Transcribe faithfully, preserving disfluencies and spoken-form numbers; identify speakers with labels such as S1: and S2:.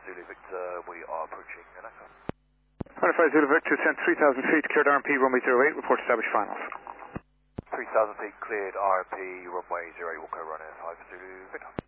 S1: Zulu Victor, we are approaching Yanaka.
S2: one five Zulu Victor, sent three thousand feet, cleared R M P, runway zero eight, report established finals.
S1: three thousand feet cleared, R M P, runway zero eight, Wilco runner five Zulu Victor.